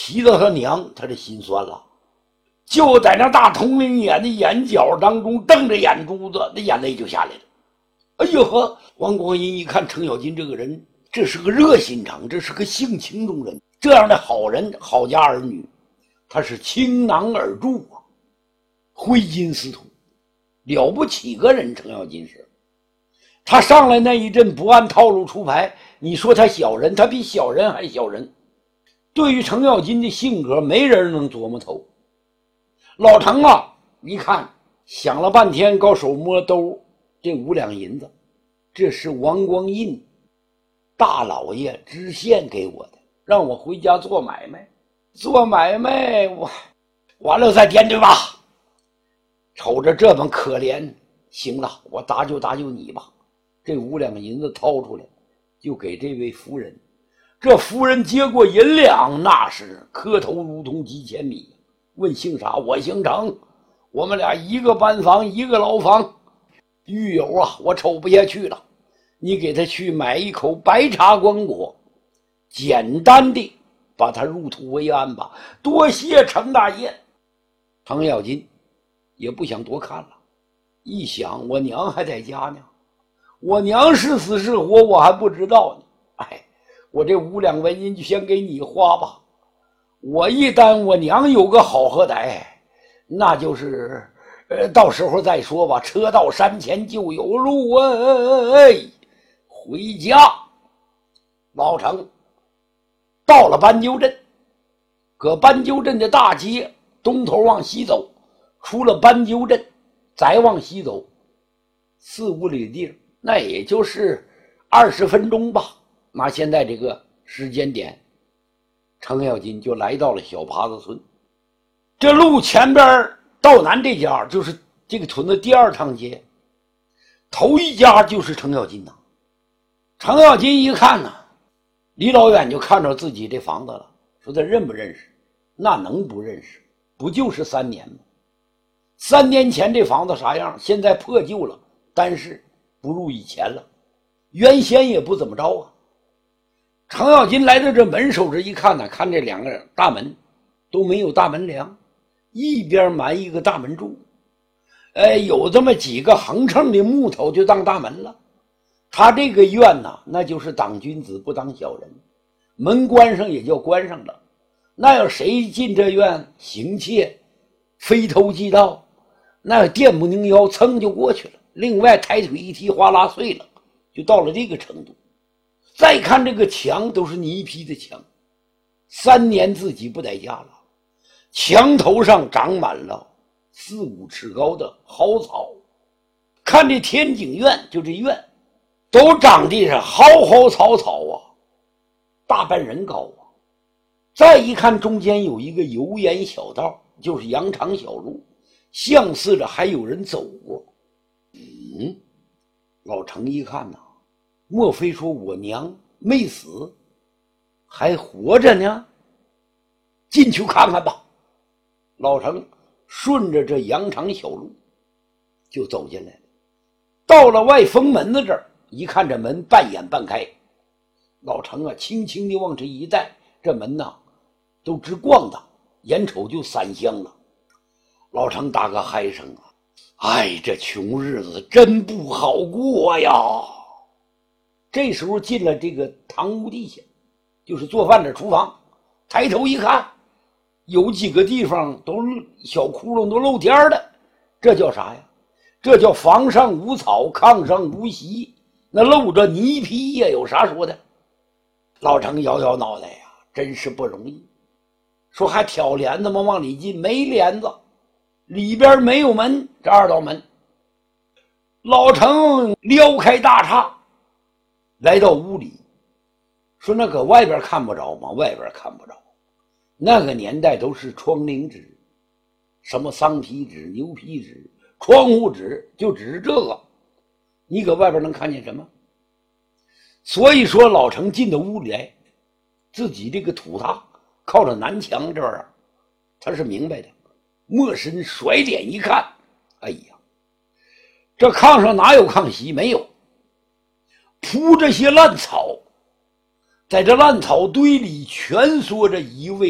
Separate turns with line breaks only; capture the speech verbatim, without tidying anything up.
提到他娘，他这心酸了，就在那大铜铃眼的眼角当中瞪着眼珠子，那眼泪就下来了。哎呦呵！王光阴一看程咬金这个人，这是个热心肠，这是个性情中人，这样的好人，好家儿女，他是倾囊而助啊，挥金似土，了不起个人。程咬金是，他上来那一阵不按套路出牌，你说他小人，他比小人还小人。对于程咬金的性格，没人能琢磨透。老程啊，一看想了半天，高手摸兜，这五两银子，这是王光印大老爷知县给我的，让我回家做买卖。做买卖我完了再掂对吧？瞅着这么可怜，行了，我搭救搭救你吧。这五两银子掏出来，就给这位夫人。这夫人接过银两，那是磕头如同几千米。问姓啥？我姓程，我们俩一个班房一个牢房。狱友啊，我瞅不下去了，你给他去买一口白茶光果，简单的把他入土为安吧。多谢程大爷。程咬金也不想多看了，一想我娘还在家呢，我娘是死是活我还不知道呢。哎，我这五两纹银就先给你花吧。我一旦我娘有个好合歹，那就是呃，到时候再说吧。车到山前就有路啊！哎，回家。老程到了斑鸠镇，搁斑鸠镇的大街东头往西走，出了斑鸠镇，再往西走四五里地儿，那也就是二十分钟吧。拿现在这个时间点，程咬金就来到了小耙子村。这路前边道南这家就是这个屯子第二趟街，头一家就是程咬金呐。程咬金一看呢，离老远就看着自己这房子了，说他认不认识？那能不认识？不就是三年吗？三年前这房子啥样？现在破旧了，但是不如以前了，原先也不怎么着啊。程咬金来到这门首这一看呢，看这两个大门都没有大门梁，一边埋一个大门柱，哎，有这么几个横称的木头就当大门了。他这个院呢，那就是当君子不当小人，门关上也叫关上了。那要谁进这院行窃非偷即盗，那电不拧腰噌就过去了，另外抬腿一踢哗啦碎了，就到了这个程度。再看这个墙都是泥坯的墙，三年自己不在家了，墙头上长满了四五尺高的蒿草。看这天井院，就这院都长地上蒿蒿草草啊，大半人高啊。再一看中间有一个油盐小道，就是羊肠小路，像似着还有人走过。嗯，老程一看呐，莫非说我娘没死，还活着呢？进去看看吧。老程顺着这羊肠小路就走进来了，到了外封门子这儿，一看这门半掩半开，老程啊轻轻地往这一带，这门呐都直咣当，眼瞅就三香了。老程打个嗨声啊，哎，这穷日子真不好过呀。这时候进了这个堂屋地下，就是做饭的厨房，抬头一看，有几个地方都小窟窿都露天的，这叫啥呀？这叫房上无草，炕上无席，那露着泥坯呀，有啥说的？老程摇摇脑袋呀，真是不容易。说还挑帘子吗？往里进没帘子，里边没有门，这二道门。老程撩开大叉，来到屋里，说那搁外边看不着吗？外边看不着，那个年代都是窗棂纸，什么桑皮纸、牛皮纸、窗户纸，就只是这个，你搁外边能看见什么？所以说老程进到屋里来，自己这个土榻靠着南墙这儿，他是明白的，没身甩脸一看，哎呀，这炕上哪有炕席？没有，铺这些烂草，在这烂草堆里蜷缩着一位